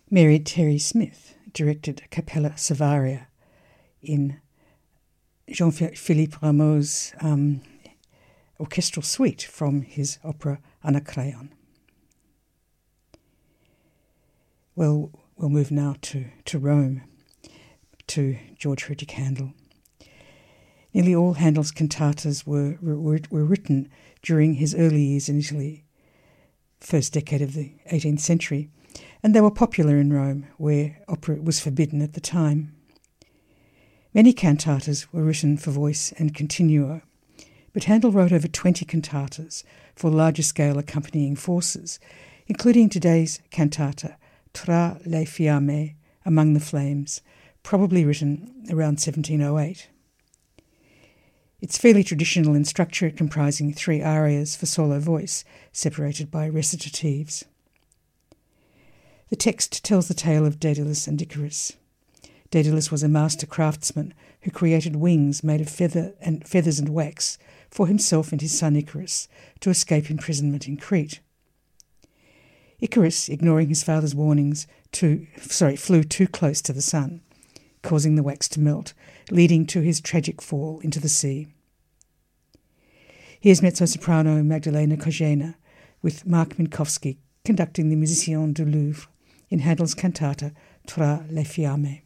Mary Terry Smith directed Capella Savaria in Jean-Philippe Rameau's orchestral suite from his opera Anacreon. Well, we'll move now to Rome, to George Frideric Handel. Nearly all Handel's cantatas were written during his early years in Italy, first decade of the 18th century, and they were popular in Rome, where opera was forbidden at the time. Many cantatas were written for voice and continuo, but Handel wrote over 20 cantatas for larger-scale accompanying forces, including today's cantata Tra le fiamme, Among the Flames, probably written around 1708. It's fairly traditional in structure, comprising 3 arias for solo voice, separated by recitatives. The text tells the tale of Daedalus and Icarus. Daedalus was a master craftsman who created wings made of feathers and wax for himself and his son Icarus to escape imprisonment in Crete. Icarus, ignoring his father's warnings, flew too close to the sun, causing the wax to melt, leading to his tragic fall into the sea. Here's mezzo-soprano Magdalena Kojena with Mark Minkowski conducting the Musiciens du Louvre in Handel's cantata Tra le fiamme.